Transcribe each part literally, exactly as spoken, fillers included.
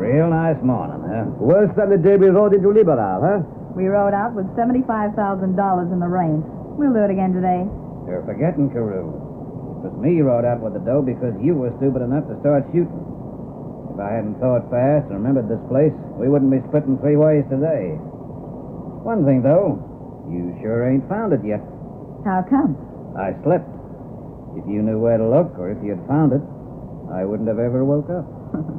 Real nice morning, huh? Worse than the day we rode into Liberal, huh? We rode out with seventy-five thousand dollars in the rain. We'll do it again today. You're forgetting, Carew. It was me rode out with the dough because you were stupid enough to start shooting. If I hadn't thought fast and remembered this place, we wouldn't be splitting three ways today. One thing, though, you sure ain't found it yet. How come? I slipped. If you knew where to look, or if you'd found it, I wouldn't have ever woke up.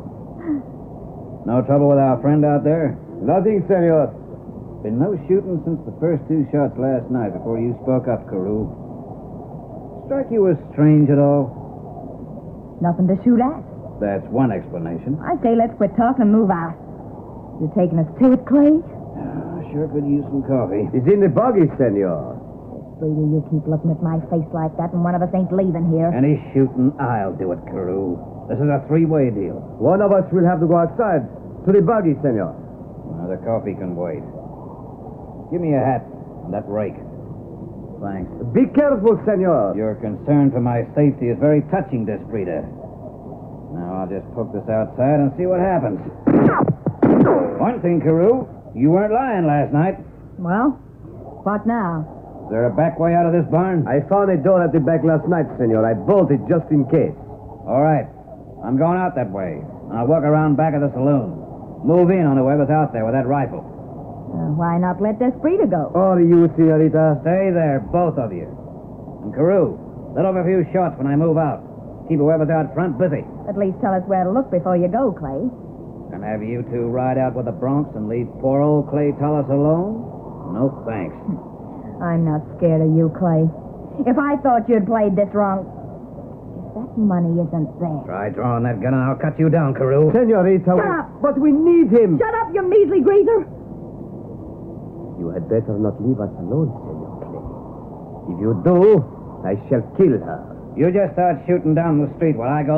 No trouble with our friend out there? Nothing, senor. Been no shooting since the first two shots last night before you spoke up, Carew. Struck you as strange at all? Nothing to shoot at. That's one explanation. I say let's quit talking and move out. You taking us to it, Clay? I sure could use some coffee. It's in the buggy, senor. Brady, you keep looking at my face like that, and one of us ain't leaving here. Any shooting, I'll do it, Carew. This is a three-way deal. One of us will have to go outside. To the buggy, senor. Now, the coffee can wait. Give me a hat and that rake. Thanks. Be careful, senor. Your concern for my safety is very touching, Desprida. Now, I'll just poke this outside and see what happens. One thing, Carew, you weren't lying last night. Well, what now? Is there a back way out of this barn? I found a door at the back last night, senor. I bolted just in case. All right. I'm going out that way. I'll walk around back of the saloon. Move in on whoever's out there with that rifle. Uh, why not let Desprida go? Or you, senorita. Stay there, both of you. And Carew, let off a few shots when I move out. Keep whoever's out front busy. At least tell us where to look before you go, Clay. And have you two ride out with the Bronx and leave poor old Clay Tullis alone? No thanks. I'm not scared of you, Clay. If I thought you'd played this wrong... If that money isn't there... Try drawing that gun and I'll cut you down, Carew. Senorita, Shut we... up! But we need him. Shut up, you measly greaser! You had better not leave us alone, Senor Clay. If you do, I shall kill her. You just start shooting down the street while I go